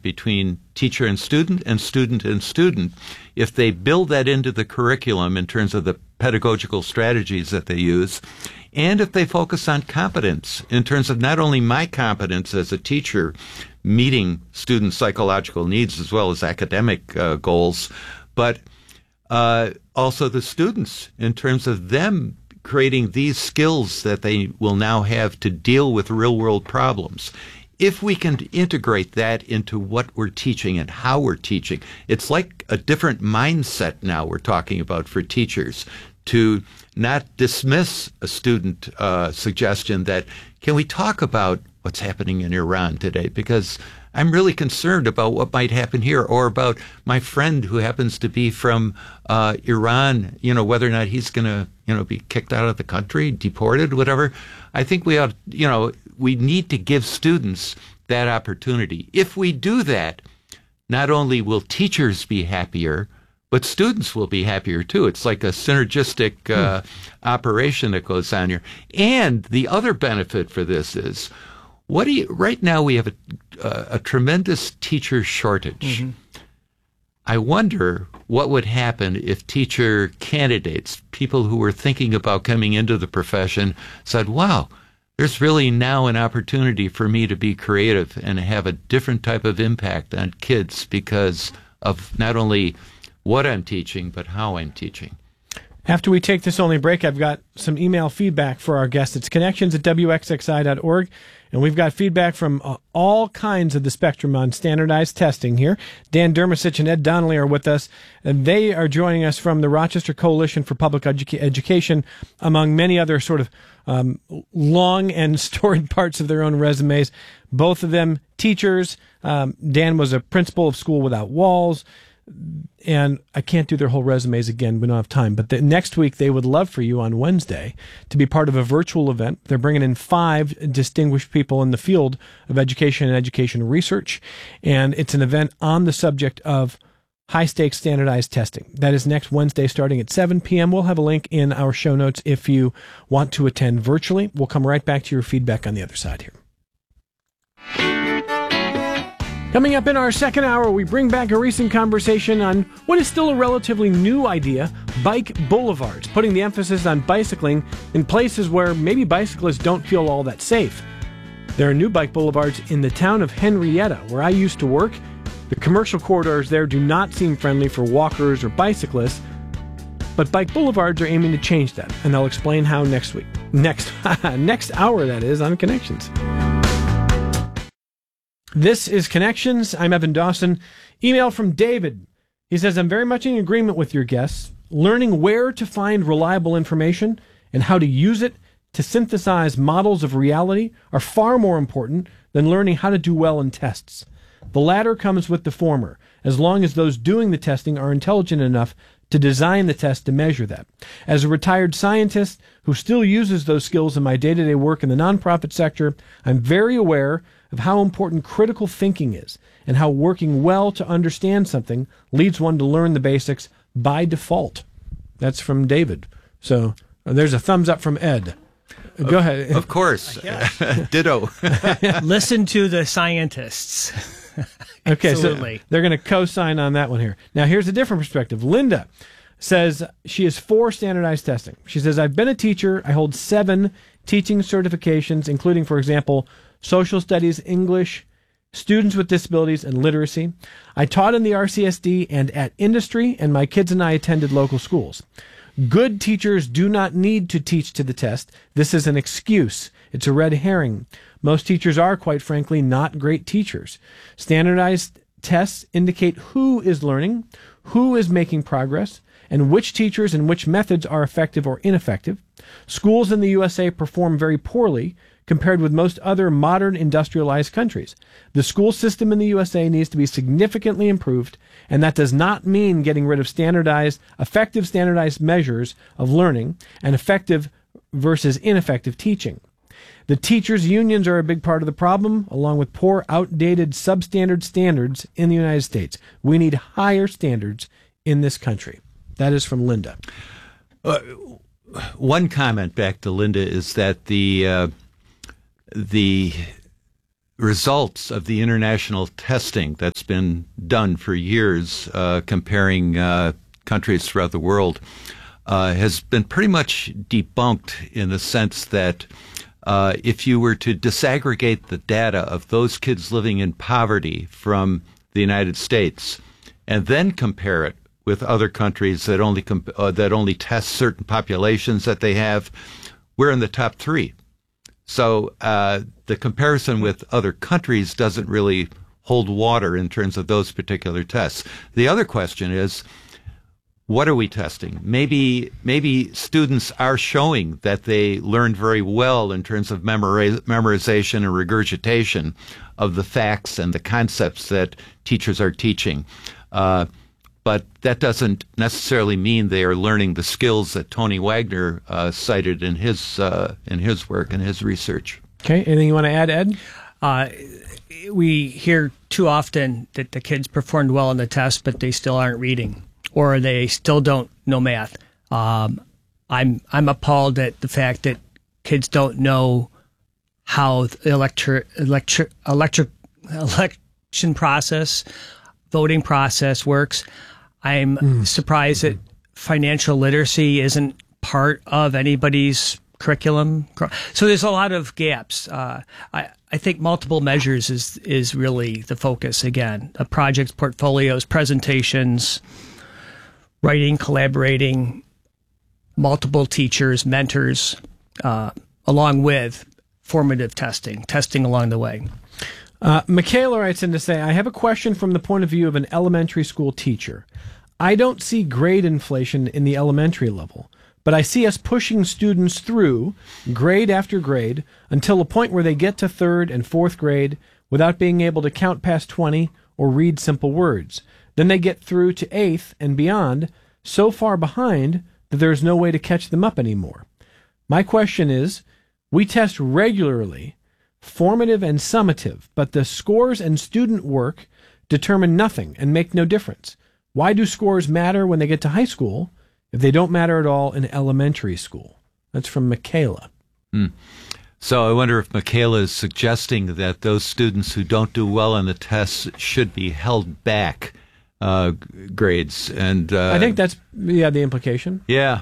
between teacher and student and student, if they build that into the curriculum in terms of the pedagogical strategies that they use, and if they focus on competence in terms of not only my competence as a teacher meeting students' psychological needs as well as academic goals, but also the students in terms of them creating these skills that they will now have to deal with real-world problems. If we can integrate that into what we're teaching and how we're teaching, it's like a different mindset now we're talking about for teachers, to not dismiss a student suggestion that, can we talk about what's happening in Iran today? Because I'm really concerned about what might happen here, or about my friend who happens to be from Iran, whether or not he's going to, be kicked out of the country, deported, whatever. I think we ought, we need to give students that opportunity. If we do that, not only will teachers be happier, but students will be happier too. It's like a synergistic operation that goes on here. And the other benefit for this is, right now we have a tremendous teacher shortage. Mm-hmm. I wonder what would happen if teacher candidates, people who were thinking about coming into the profession, said, wow, there's really now an opportunity for me to be creative and have a different type of impact on kids because of not only what I'm teaching, but how I'm teaching. After we take this only break, I've got some email feedback for our guests. It's connections@wxxi.org. And we've got feedback from all kinds of the spectrum on standardized testing here. Dan Dermesich and Ed Donnelly are with us, and they are joining us from the Rochester Coalition for Public Education, among many other sort of long and storied parts of their own resumes. Both of them teachers. Dan was a principal of School Without Walls. And I can't do their whole resumes again. We don't have time. But next week, they would love for you on Wednesday to be part of a virtual event. They're bringing in 5 distinguished people in the field of education and education research. And it's an event on the subject of high-stakes standardized testing. That is next Wednesday starting at 7 p.m. We'll have a link in our show notes if you want to attend virtually. We'll come right back to your feedback on the other side here. Coming up in our second hour, we bring back a recent conversation on what is still a relatively new idea, bike boulevards, putting the emphasis on bicycling in places where maybe bicyclists don't feel all that safe. There are new bike boulevards in the town of Henrietta, where I used to work. The commercial corridors there do not seem friendly for walkers or bicyclists, but bike boulevards are aiming to change that, and they'll explain how next week. Next hour, that is, on Connections. This is Connections. I'm Evan Dawson. Email from David. He says, I'm very much in agreement with your guests. Learning where to find reliable information and how to use it to synthesize models of reality are far more important than learning how to do well in tests. The latter comes with the former, as long as those doing the testing are intelligent enough to design the test to measure that. As a retired scientist who still uses those skills in my day-to-day work in the nonprofit sector, I'm very aware of how important critical thinking is and how working well to understand something leads one to learn the basics by default. That's from David. So there's a thumbs up from Ed. Go ahead. Of course. Ditto. Listen to the scientists. Okay, Absolutely. So they're going to co-sign on that one here. Now, here's a different perspective. Linda says she is for standardized testing. She says, I've been a teacher. I hold 7 teaching certifications, including, for example, social studies, English, students with disabilities, and literacy. I taught in the RCSD and at industry, and my kids and I attended local schools. Good teachers do not need to teach to the test. This is an excuse. It's a red herring. Most teachers are, quite frankly, not great teachers. Standardized tests indicate who is learning, who is making progress, and which teachers and which methods are effective or ineffective. Schools in the USA perform very poorly compared with most other modern industrialized countries. The school system in the USA needs to be significantly improved, and that does not mean getting rid of effective standardized measures of learning and effective versus ineffective teaching. The teachers' unions are a big part of the problem, along with poor, outdated, substandard standards in the United States. We need higher standards in this country. That is from Linda. One comment back to Linda is that the results of the international testing that's been done for years, comparing countries throughout the world, has been pretty much debunked in the sense that if you were to disaggregate the data of those kids living in poverty from the United States and then compare it with other countries that only test certain populations that they have, we're in the top 3. So the comparison with other countries doesn't really hold water in terms of those particular tests. The other question is, what are we testing? Maybe students are showing that they learn very well in terms of memorization and regurgitation of the facts and the concepts that teachers are teaching. But that doesn't necessarily mean they are learning the skills that Tony Wagner cited in his work and his research. Okay. Anything you want to add, Ed? We hear too often that the kids performed well on the test, but they still aren't reading, or they still don't know math. I'm appalled at the fact that kids don't know how the election process, voting process works. I'm surprised that financial literacy isn't part of anybody's curriculum. So there's a lot of gaps. I think multiple measures is really the focus again. Projects, portfolios, presentations, writing, collaborating, multiple teachers, mentors, along with formative testing along the way. Michaela writes in to say, I have a question from the point of view of an elementary school teacher. I don't see grade inflation in the elementary level, but I see us pushing students through grade after grade until a point where they get to 3rd and 4th grade without being able to count past 20 or read simple words. Then they get through to 8th and beyond, so far behind that there's no way to catch them up anymore. My question is, we test regularly, formative and summative, but the scores and student work determine nothing and make no difference. Why do scores matter when they get to high school if they don't matter at all in elementary school? That's from Michaela. So I wonder if Michaela is suggesting that those students who don't do well on the tests should be held back grades. And I think that's the implication. Yeah.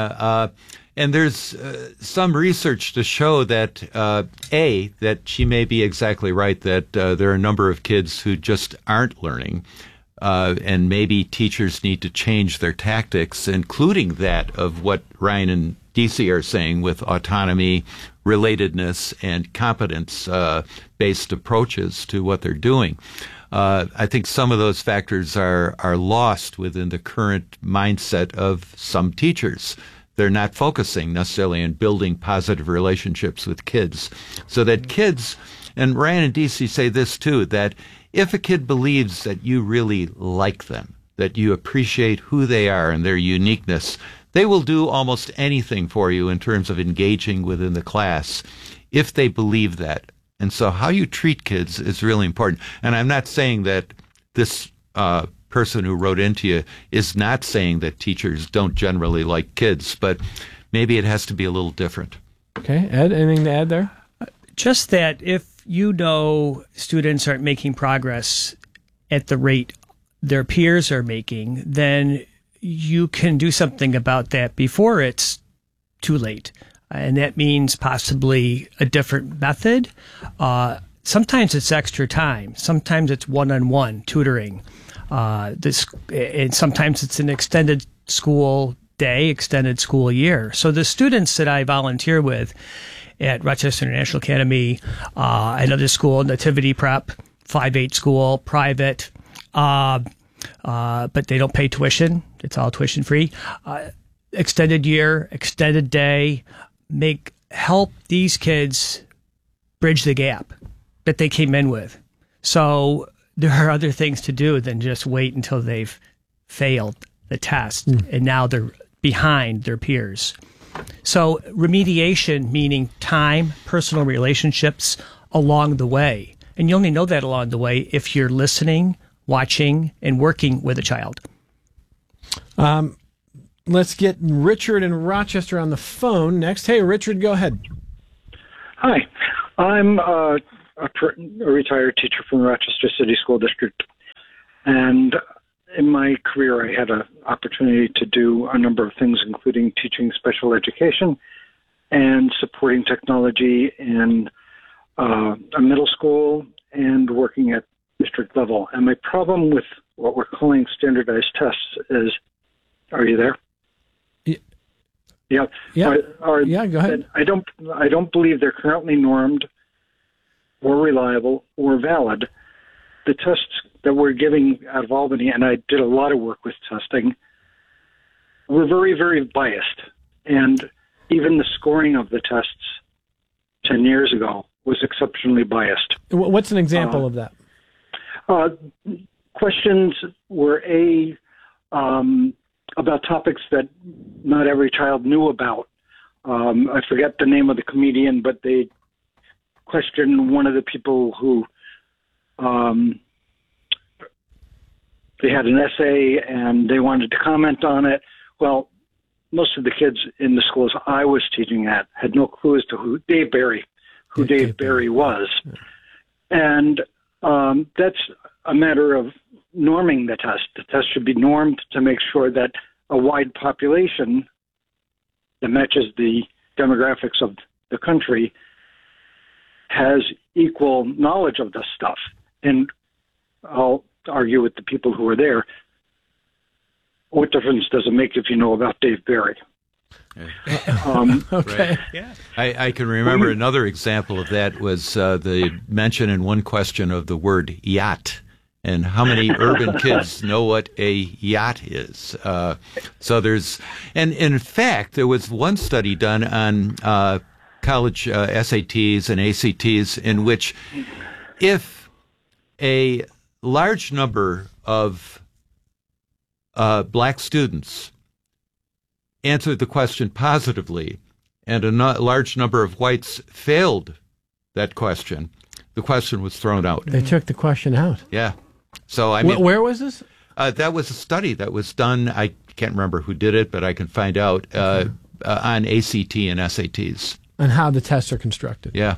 And there's some research to show that, that she may be exactly right, that there are a number of kids who just aren't learning, and maybe teachers need to change their tactics, including that of what Ryan and DC are saying with autonomy, relatedness, and competence-based approaches to what they're doing. I think some of those factors are lost within the current mindset of some teachers. They're not focusing necessarily on building positive relationships with kids. So that kids, and Ryan and DC say this too, that if a kid believes that you really like them, that you appreciate who they are and their uniqueness, they will do almost anything for you in terms of engaging within the class if they believe that. And so how you treat kids is really important. And I'm not saying that this person who wrote into you is not saying that teachers don't generally like kids, but maybe it has to be a little different. Okay. Ed, anything to add there? Just that if you know students aren't making progress at the rate their peers are making, then you can do something about that before it's too late. And that means possibly a different method. Sometimes it's extra time. Sometimes it's one-on-one tutoring. And sometimes it's an extended school day, extended school year. So the students that I volunteer with at Rochester International Academy, another school, Nativity Prep, 5-8 school, private, but they don't pay tuition. It's all tuition free. Extended year, extended day, help these kids bridge the gap that they came in with. So there are other things to do than just wait until they've failed the test and now they're behind their peers. So remediation, meaning time, personal relationships along the way. And you only know that along the way if you're listening, watching, and working with a child. Let's get Richard in Rochester on the phone next. Hey, Richard, go ahead. Hi. I'm a retired teacher from the Rochester City School District. And in my career, I had an opportunity to do a number of things, including teaching special education and supporting technology in a middle school and working at district level. And my problem with what we're calling standardized tests is, are you there? Yeah. Yeah. Yeah, go ahead. I don't believe they're currently normed or reliable or valid. The tests that we're giving out of Albany, and I did a lot of work with testing, were very, very biased. And even the scoring of the tests 10 years ago was exceptionally biased. What's an example of that? Questions were about topics that not every child knew about. I forget the name of the comedian, but they questioned one of the people who they had an essay and they wanted to comment on it. Well, most of the kids in the schools I was teaching at had no clue as to who Dave Barry was. Yeah. And that's a matter of norming the test. The test should be normed to make sure that a wide population that matches the demographics of the country has equal knowledge of this stuff. And I'll argue with the people who are there, what difference does it make if you know about Dave Barry? Okay. Right. Yeah. I can remember another example of that was the mention in one question of the word yacht. And how many urban kids know what a yacht is? So there's, and in fact, there was one study done on college SATs and ACTs in which if a large number of black students answered the question positively and a large number of whites failed that question, the question was thrown out. They took the question out. Yeah. So I mean, where was this? That was a study that was done. I can't remember who did it, but I can find out on ACT and SATs. And how the tests are constructed. Yeah.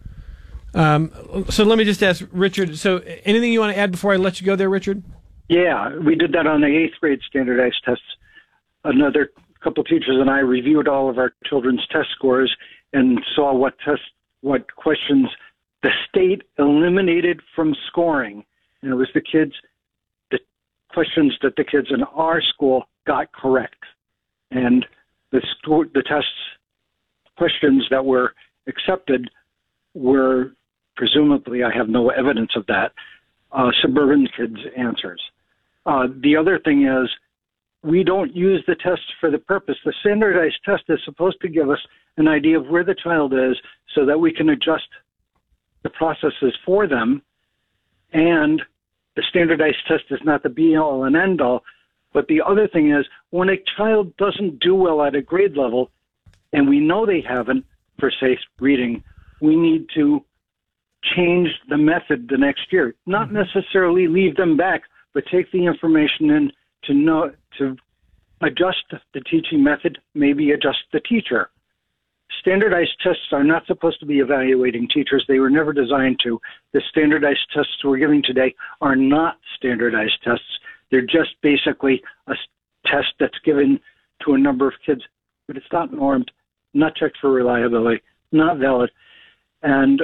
So let me just ask Richard. So anything you want to add before I let you go there, Richard? Yeah, we did that on the 8th grade standardized tests. Another couple teachers and I reviewed all of our children's test scores and saw what questions the state eliminated from scoring. And it was the questions that the kids in our school got correct. And the tests questions that were accepted were presumably, I have no evidence of that, suburban kids' answers. The other thing is, we don't use the test for the purpose. The standardized test is supposed to give us an idea of where the child is so that we can adjust the processes for them. And the standardized test is not the be-all and end-all. But the other thing is, when a child doesn't do well at a grade level, and we know they haven't, for, say, reading, we need to change the method the next year. Not necessarily leave them back, but take the information in to adjust the teaching method, maybe adjust the teacher. Standardized tests are not supposed to be evaluating teachers. They were never designed to. The standardized tests we're giving today are not standardized tests. They're just basically a test that's given to a number of kids, but it's not normed, not checked for reliability, not valid. And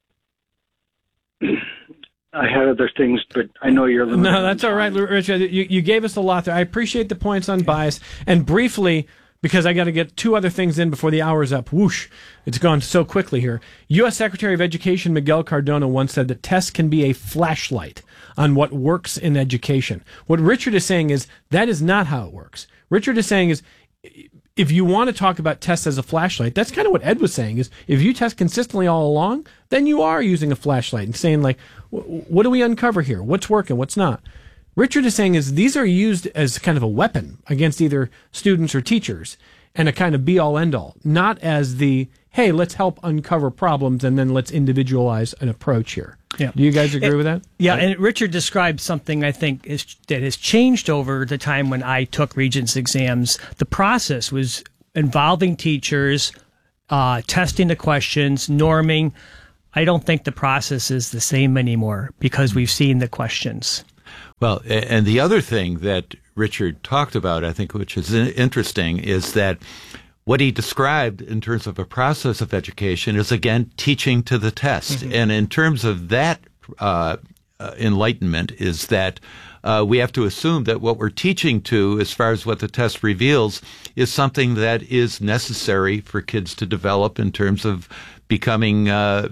I had other things, but I know you're limited. No, that's all right, Richard. You gave us a lot there. I appreciate the points on bias. And briefly, because I got to get two other things in before the hour's up. Whoosh, it's gone so quickly here. U.S. Secretary of Education Miguel Cardona once said that tests can be a flashlight on what works in education. What Richard is saying is that is not how it works. Richard is saying is if you want to talk about tests as a flashlight, that's kind of what Ed was saying is if you test consistently all along, then you are using a flashlight and saying like, what do we uncover here? What's working? What's not? Richard is saying is these are used as kind of a weapon against either students or teachers and a kind of be-all, end-all, not as the, hey, let's help uncover problems and then let's individualize an approach here. Yeah. Do you guys agree with that? Yeah, and Richard described something I think that has changed over the time when I took Regents exams. The process was involving teachers, testing the questions, norming. I don't think the process is the same anymore because we've seen the questions. Well, and the other thing that Richard talked about, I think, which is interesting, is that what he described in terms of a process of education is, again, teaching to the test. Mm-hmm. And in terms of that enlightenment is that we have to assume that what we're teaching to, as far as what the test reveals, is something that is necessary for kids to develop in terms of becoming,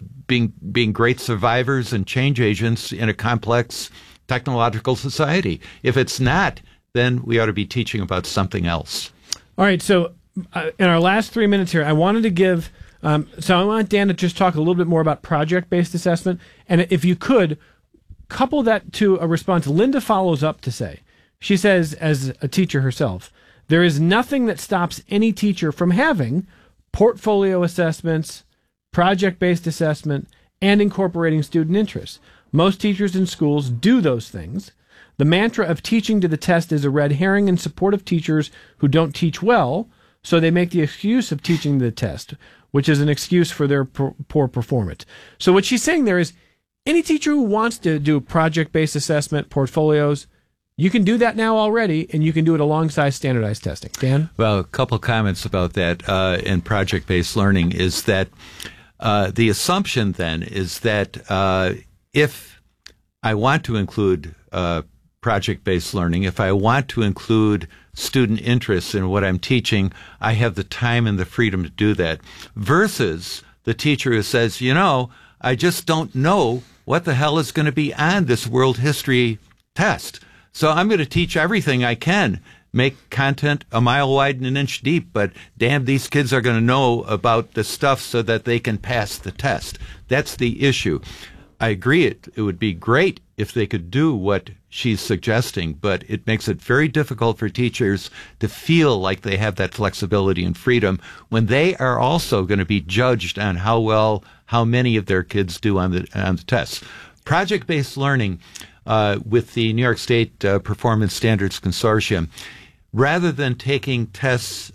being great survivors and change agents in a complex technological society. If it's not, then we ought to be teaching about something else. All right, so in our last 3 minutes here, I wanted to give, so I want Dan to just talk a little bit more about project-based assessment, and if you could, couple that to a response. Linda follows up to say, she says, as a teacher herself, there is nothing that stops any teacher from having portfolio assessments, project-based assessment, and incorporating student interests. Most teachers in schools do those things. The mantra of teaching to the test is a red herring in support of teachers who don't teach well, so they make the excuse of teaching the test, which is an excuse for their poor performance. So what she's saying there is, any teacher who wants to do project-based assessment, portfolios, you can do that now already, and you can do it alongside standardized testing. Dan? Well, a couple comments about that in project-based learning is that the assumption then is that if I want to include project-based learning, if I want to include student interests in what I'm teaching, I have the time and the freedom to do that, versus the teacher who says, I just don't know what the hell is going to be on this world history test. So I'm going to teach everything I can, make content a mile wide and an inch deep, but damn, these kids are going to know about the stuff so that they can pass the test. That's the issue. I agree it would be great if they could do what she's suggesting, but it makes it very difficult for teachers to feel like they have that flexibility and freedom when they are also going to be judged on how many of their kids do on the tests. Project-based learning with the New York State Performance Standards Consortium, rather than taking tests,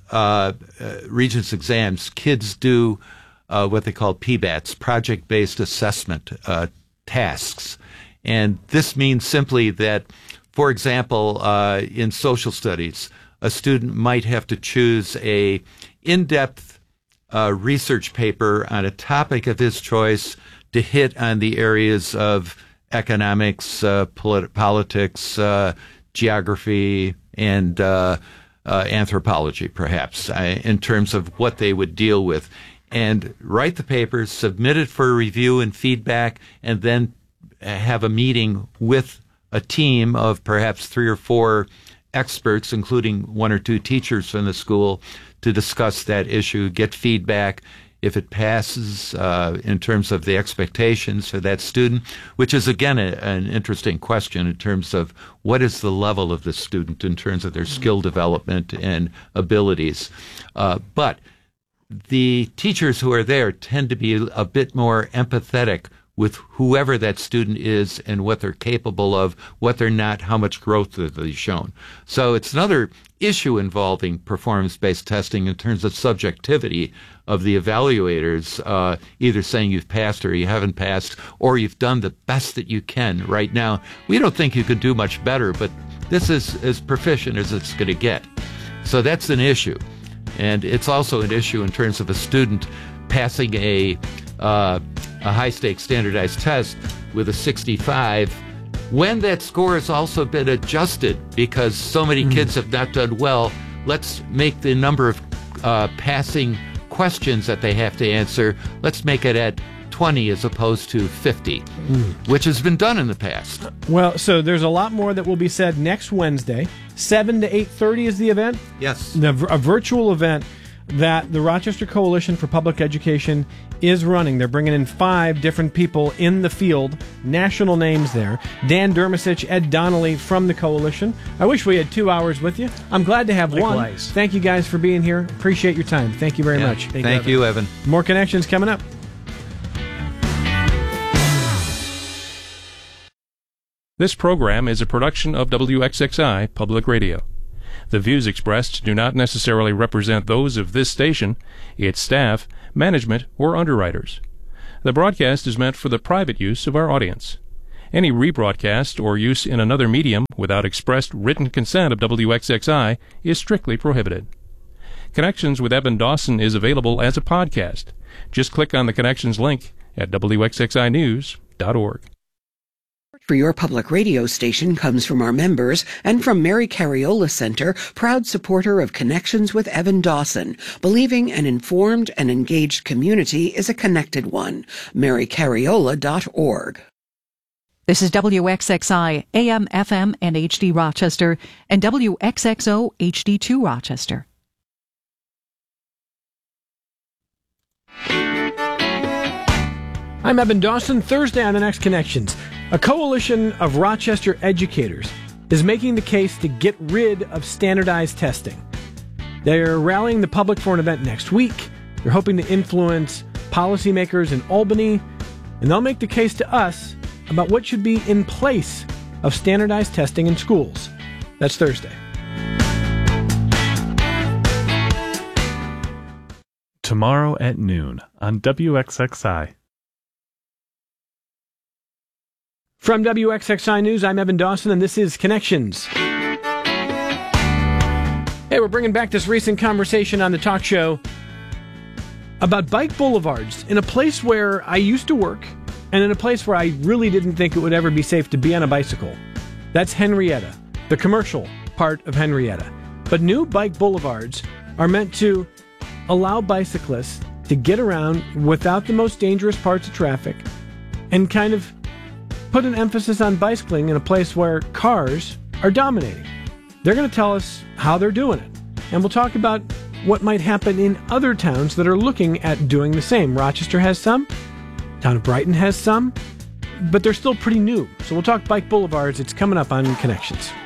Regents exams, kids do what they call PBATs, project-based assessment tasks. And this means simply that, for example, in social studies, a student might have to choose a in-depth research paper on a topic of his choice to hit on the areas of economics, politics, geography, and anthropology, perhaps, in terms of what they would deal with. And write the papers, submit it for review and feedback, and then have a meeting with a team of perhaps 3 or 4 experts, including 1 or 2 teachers from the school, to discuss that issue, get feedback. If it passes in terms of the expectations for that student, which is, again, an interesting question in terms of what is the level of the student in terms of their skill development and abilities. But the teachers who are there tend to be a bit more empathetic with whoever that student is and what they're capable of, what they're not, how much growth have they shown. So it's another issue involving performance-based testing in terms of subjectivity of the evaluators, either saying you've passed or you haven't passed, or you've done the best that you can right now. We don't think you could do much better, but this is as proficient as it's going to get. So that's an issue. And it's also an issue in terms of a student passing a high-stakes standardized test with a 65 when that score has also been adjusted because so many kids have not done well. Let's make the number of passing questions that they have to answer, let's make it at 20 as opposed to 50, which has been done in the past. Well, so there's a lot more that will be said next Wednesday. 7 to 8:30 is the event? Yes. A virtual event that the Rochester Coalition for Public Education is running. They're bringing in 5 different people in the field, national names there. Dan Dermesich, Ed Donnelly from the Coalition. I wish we had 2 hours with you. I'm glad to have Likewise. one. Thank you guys for being here. Appreciate your time. Thank you very much. Thank you, Evan. More connections coming up. This program is a production of WXXI Public Radio. The views expressed do not necessarily represent those of this station, its staff, management, or underwriters. The broadcast is meant for the private use of our audience. Any rebroadcast or use in another medium without expressed written consent of WXXI is strictly prohibited. Connections with Evan Dawson is available as a podcast. Just click on the Connections link at WXXInews.org. For your public radio station comes from our members and from Mary Cariola Center, proud supporter of Connections with Evan Dawson, believing an informed and engaged community is a connected one. MaryCariola.org. This is WXXI, AM, FM, and HD Rochester, and WXXO HD2 Rochester. I'm Evan Dawson. Thursday on The Next Connections, a coalition of Rochester educators is making the case to get rid of standardized testing. They're rallying the public for an event next week. They're hoping to influence policymakers in Albany, and they'll make the case to us about what should be in place of standardized testing in schools. That's Thursday. Tomorrow at noon on WXXI. From WXXI News, I'm Evan Dawson, and this is Connections. Hey, we're bringing back this recent conversation on the talk show about bike boulevards in a place where I used to work and in a place where I really didn't think it would ever be safe to be on a bicycle. That's Henrietta, the commercial part of Henrietta. But new bike boulevards are meant to allow bicyclists to get around without the most dangerous parts of traffic and kind of put an emphasis on bicycling in a place where cars are dominating. They're going to tell us how they're doing it. And we'll talk about what might happen in other towns that are looking at doing the same. Rochester has some. Town of Brighton has some. But they're still pretty new. So we'll talk bike boulevards. It's coming up on Connections.